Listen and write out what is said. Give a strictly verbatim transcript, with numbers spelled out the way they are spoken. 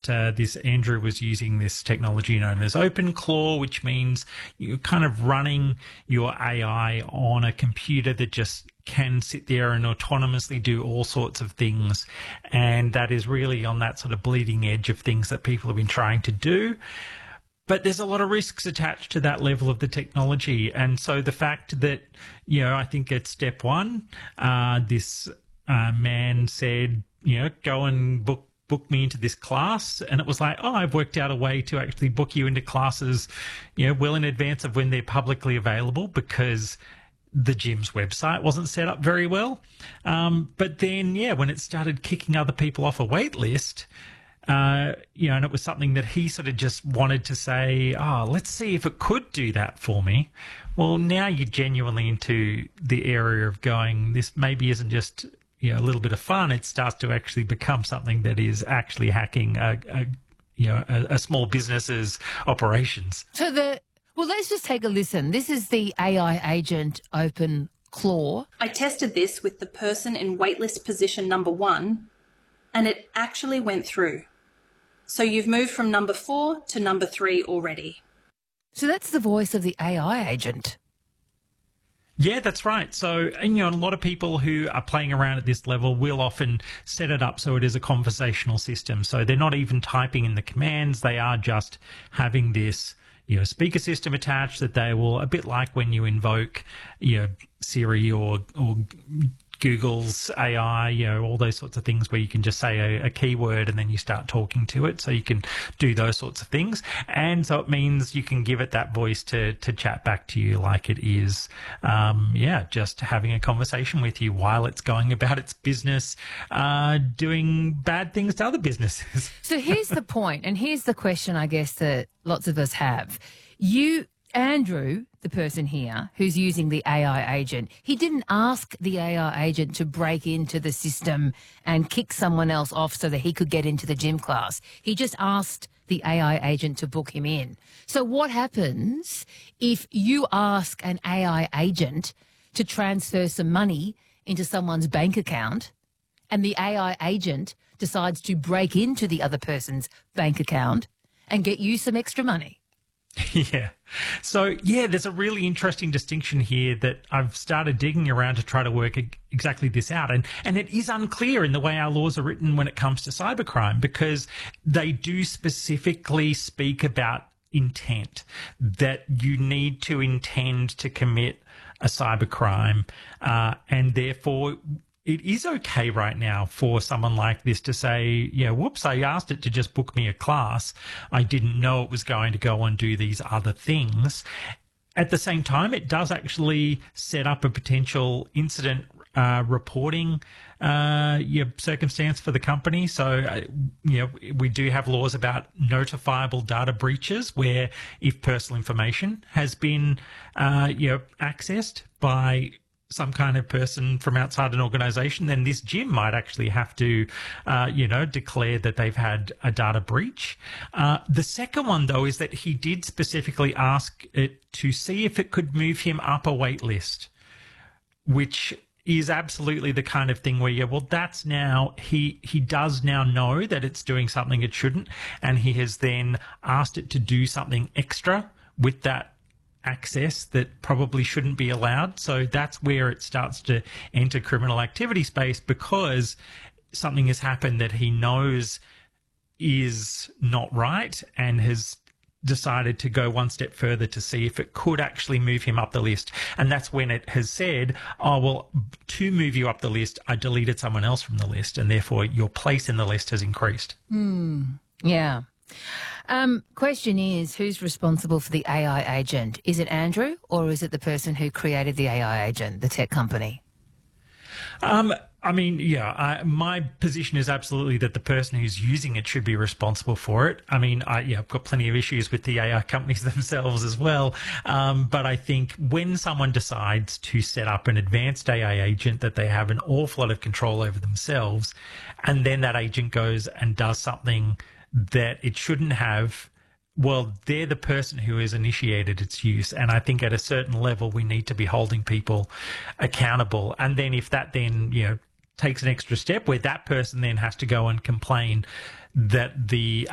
uh, this Andrew was using this technology known as OpenClaw, which means you're kind of running your A I on a computer that just can sit there and autonomously do all sorts of things. And that is really on that sort of bleeding edge of things that people have been trying to do. But there's a lot of risks attached to that level of the technology. And so the fact that, you know, I think at step one, uh, this uh, man said, you know, go and book book me into this class. And it was like, oh, I've worked out a way to actually book you into classes, you know, well in advance of when they're publicly available, because the gym's website wasn't set up very well. Um, but then, yeah, when it started kicking other people off a wait list, Uh, you know, and it was something that he sort of just wanted to say, oh, let's see if it could do that for me. Well, now you're genuinely into the area of going, this maybe isn't just, you know, a little bit of fun. It starts to actually become something that is actually hacking a, a you know, a, a small business's operations. So the, well, let's just take a listen. This is the A I agent OpenClaw. I tested this with the person in waitlist position number one, and it actually went through. So you've moved from number four to number three already. So that's the voice of the A I agent. Yeah, that's right. So, and, you know, a lot of people who are playing around at this level will often set it up so it is a conversational system. So they're not even typing in the commands. They are just having this, you know, speaker system attached that they will, a bit like when you invoke, you know, Siri or, or Google's A I, you know, all those sorts of things where you can just say a, a keyword and then you start talking to it. So you can do those sorts of things. And so it means you can give it that voice to, to chat back to you like it is, um, yeah, just having a conversation with you while it's going about its business, uh, doing bad things to other businesses. So here's the point, and here's the question I guess that lots of us have. You, Andrew, the person here who's using the A I agent, he didn't ask the A I agent to break into the system and kick someone else off so that he could get into the gym class. He just asked the A I agent to book him in. So what happens if you ask an A I agent to transfer some money into someone's bank account and the A I agent decides to break into the other person's bank account and get you some extra money? Yeah. So, yeah, there's a really interesting distinction here that I've started digging around to try to work exactly this out. And, and it is unclear in the way our laws are written when it comes to cybercrime, because they do specifically speak about intent, that you need to intend to commit a cybercrime, uh, and therefore it is okay right now for someone like this to say, yeah, whoops, I asked it to just book me a class. I didn't know it was going to go and do these other things. At the same time, it does actually set up a potential incident uh, reporting uh, yeah, circumstance for the company. So, uh, you know, we do have laws about notifiable data breaches where if personal information has been, uh, you know, accessed by some kind of person from outside an organization, then this gym might actually have to, uh, you know, declare that they've had a data breach. Uh, the second one, though, is that he did specifically ask it to see if it could move him up a wait list, which is absolutely the kind of thing where, yeah, well, that's now, he, he does now know that it's doing something it shouldn't, and he has then asked it to do something extra with that access that probably shouldn't be allowed. So that's where it starts to enter criminal activity space, because something has happened that he knows is not right and has decided to go one step further to see if it could actually move him up the list. And that's when it has said, oh, well, to move you up the list, I deleted someone else from the list, and therefore your place in the list has increased. Mm, yeah. Um, question is, who's responsible for the A I agent? Is it Andrew, or is it the person who created the A I agent, the tech company? Um, I mean, yeah, I, my position is absolutely that the person who's using it should be responsible for it. I mean, I, yeah, I've got plenty of issues with the A I companies themselves as well. Um, but I think when someone decides to set up an advanced A I agent that they have an awful lot of control over themselves, and then that agent goes and does something that it shouldn't have, well, they're the person who has initiated its use. And I think at a certain level, we need to be holding people accountable. And then if that then, you know, takes an extra step where that person then has to go and complain that the